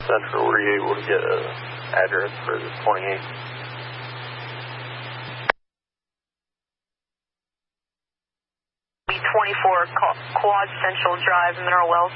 Central, were you able to get an address for the 28th? B24 Quad Central Drive, Mineral Wells.